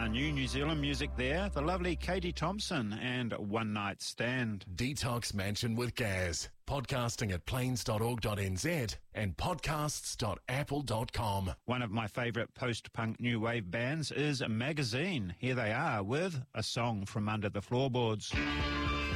New Zealand music there. The lovely Katie Thompson and One Night Stand. Detox Mansion with Gaz. Podcasting at plains.org.nz and podcasts.apple.com. One of my favourite post-punk new wave bands is Magazine. Here they are with a song from Under the Floorboards.